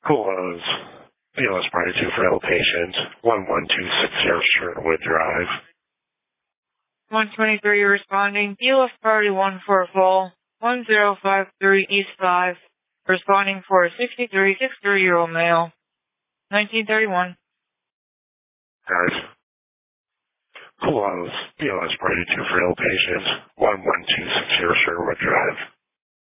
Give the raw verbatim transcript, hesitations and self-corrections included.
Coolers. B L S Party two for ill patient, one one two six zero Sherwood Drive. one twenty-three responding, B L S Party one for a fall, one zero five three East five, responding for a sixty-three, sixty-three-year-old male, nineteen thirty-one. Guys. Coolers. B L S Party two for ill patient, one one two six zero Sherwood Drive.